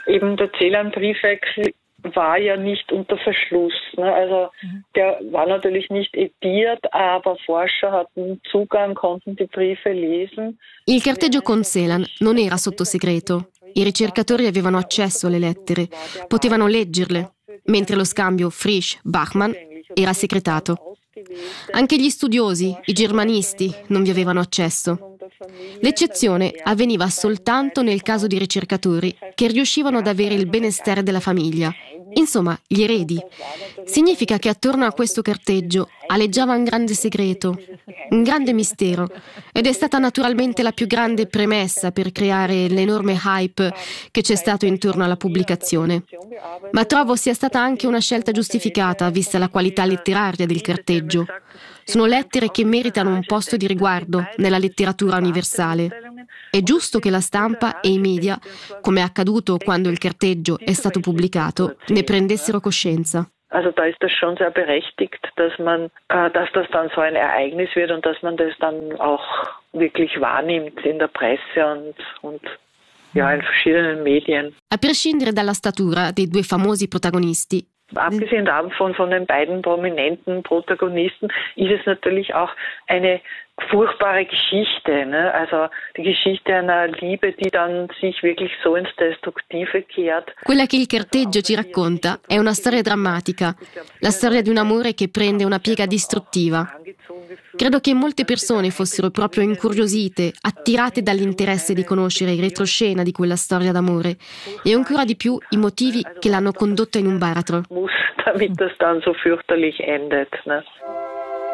Eben der Celan-Briefwechsel war ja nicht unter Verschluss. Ne? Also der war natürlich nicht ediert, aber Forscher hatten Zugang, konnten die Briefe lesen. Il carteggio con Celan non era sotto segreto. I ricercatori avevano accesso alle lettere, potevano leggerle, mentre lo scambio Frisch-Bachmann era segretato. Anche gli studiosi, i germanisti, non vi avevano accesso. L'eccezione avveniva soltanto nel caso di ricercatori che riuscivano ad avere il benestare della famiglia, insomma, gli eredi. Significa che attorno a questo carteggio aleggiava un grande segreto, un grande mistero, ed è stata naturalmente la più grande premessa per creare l'enorme hype che c'è stato intorno alla pubblicazione. Ma trovo sia stata anche una scelta giustificata, vista la qualità letteraria del carteggio. Sono lettere che meritano un posto di riguardo nella letteratura universale. È giusto che la stampa e i media, come è accaduto quando il carteggio è stato pubblicato, ne prendessero coscienza. Also da ist das schon sehr berechtigt, dass das dann so ein Ereignis wird und dass man das dann auch wirklich wahrnimmt in der Presse und ja, in verschiedenen Medien. A prescindere dalla statura dei due famosi protagonisti, abgesehen davon von den beiden prominenten Protagonisten ist es natürlich auch eine furchtbare Geschichte, ne? Also die Geschichte einer Liebe, die dann sich wirklich so ins Destruktive kehrt. Quella che il carteggio ci racconta è una storia drammatica, la storia di un amore che prende una piega distruttiva. Credo che molte persone fossero proprio incuriosite, attirate dall'interesse di conoscere il retroscena di quella storia d'amore e ancora di più i motivi che l'hanno condotta in un baratro. Damit das dann so fürchterlich endet, ne?